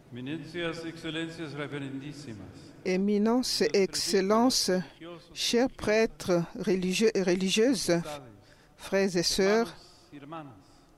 Eminencias, excellencias reverendísimas, Éminence et Excellence, chers prêtres religieux et religieuses, frères et sœurs, hermanas,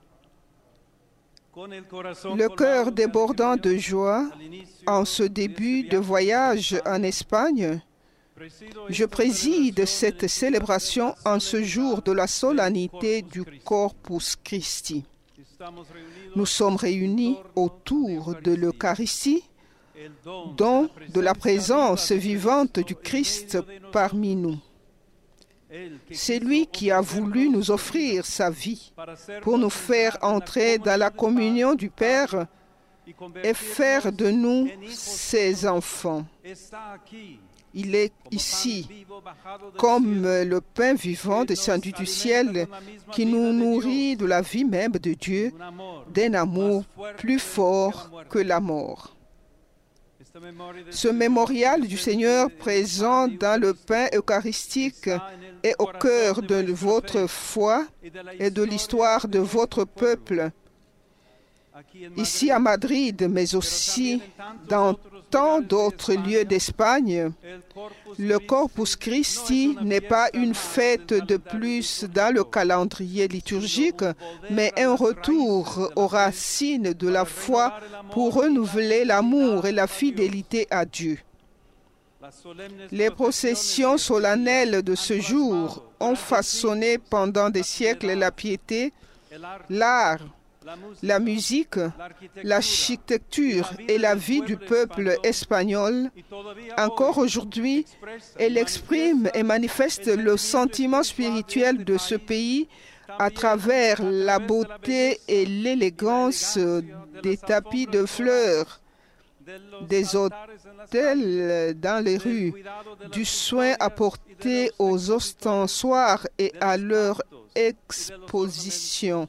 le cœur débordant de joie en ce début de voyage en Espagne, je préside cette célébration en ce jour de la solennité du Corpus Christi. Nous sommes réunis autour de l'Eucharistie, don de la présence vivante du Christ parmi nous. C'est lui qui a voulu nous offrir sa vie pour nous faire entrer dans la communion du Père et faire de nous ses enfants. Il est ici comme le pain vivant descendu du ciel qui nous nourrit de la vie même de Dieu, d'un amour plus fort que la mort. Ce mémorial du Seigneur présent dans le pain eucharistique est au cœur de votre foi et de l'histoire de votre peuple, ici à Madrid, mais aussi dans tant d'autres lieux d'Espagne. Le Corpus Christi n'est pas une fête de plus dans le calendrier liturgique, mais un retour aux racines de la foi pour renouveler l'amour et la fidélité à Dieu. Les processions solennelles de ce jour ont façonné pendant des siècles la piété, l'art, la musique, l'architecture et la vie du peuple espagnol. Encore aujourd'hui, elle exprime et manifeste le sentiment spirituel de ce pays à travers la beauté et l'élégance des tapis de fleurs, des autels dans les rues, du soin apporté aux ostensoirs et à leur exposition,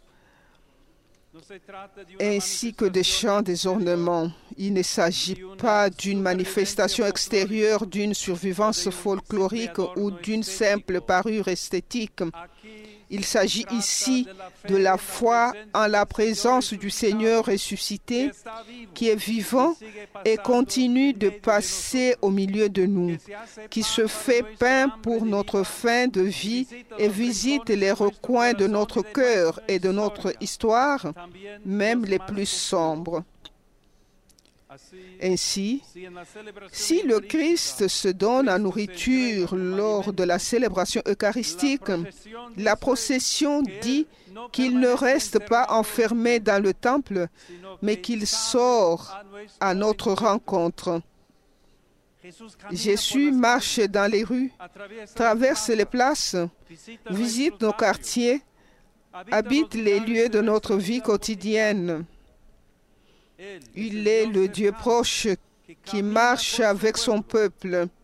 ainsi que des chants, des ornements. Il ne s'agit pas d'une manifestation extérieure, d'une survivance folklorique ou d'une simple parure esthétique. Il s'agit ici de la foi en la présence du Seigneur ressuscité qui est vivant et continue de passer au milieu de nous, qui se fait pain pour notre fin de vie et visite les recoins de notre cœur et de notre histoire, même les plus sombres. Ainsi, si le Christ se donne à nourriture lors de la célébration eucharistique, la procession dit qu'il ne reste pas enfermé dans le temple, mais qu'il sort à notre rencontre. Jésus marche dans les rues, traverse les places, visite nos quartiers, habite les lieux de notre vie quotidienne. Il est le Dieu proche qui marche avec son peuple.